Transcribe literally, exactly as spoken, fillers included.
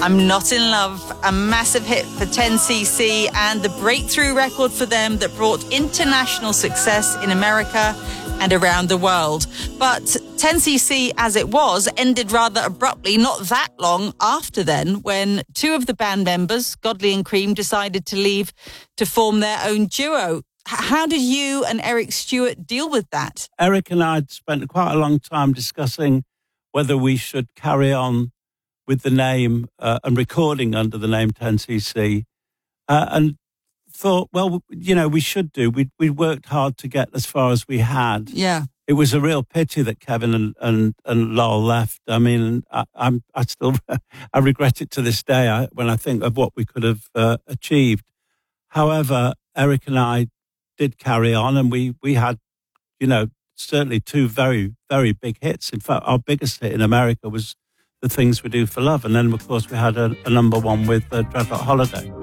I'm Not in Love, a massive hit for ten C C and the breakthrough record for them that brought international success in America and around the world. But ten C C, as it was, ended rather abruptly not that long after then, when two of the band members, Godley and Cream, decided to leave to form their own duo. H- How did you and Eric Stewart deal with that? Eric and I had spent quite a long time discussing whether we should carry on with the name uh, and recording under the name ten C C, uh, and thought, well, you know, we should do. We we worked hard to get as far as we had. Yeah. It was a real pity that Kevin and and, and Lowell left. I mean, I, I'm I still I regret it to this day I, when I think of what we could have uh, achieved. However, Eric and I did carry on, and we we had, you know, certainly two very very big hits. In fact, our biggest hit in America was The Things We Do for Love, and then of course we had a, a number one with uh, Dreadlock Holiday.